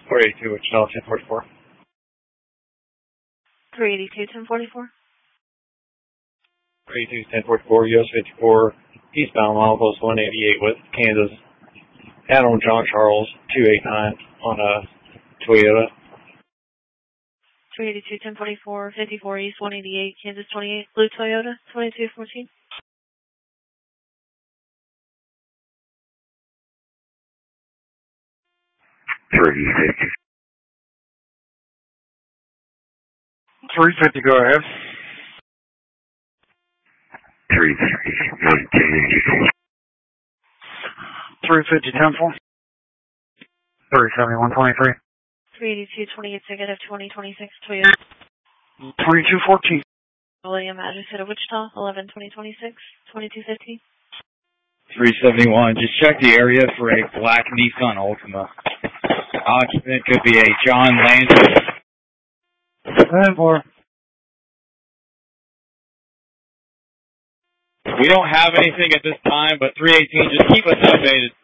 482, Wichita, 1044. 382, 1044. 382, 1044, US 54, eastbound milepost 188 with Kansas. Admiral John Charles, 289 on a Toyota. 382, 1044, 54 East, 188, Kansas 28, blue Toyota, 2214. 350. 350, go ahead. 350, 350, 10-4. 371, 23. 382, 28, negative 2026, Toyota. 2214. William Address of Wichita, 11, 2026, 2215. 371, just check the area for a black Nissan Altima. Occupant could be a John Landry. 10-4. We don't have anything at this time, but 318, just keep us updated.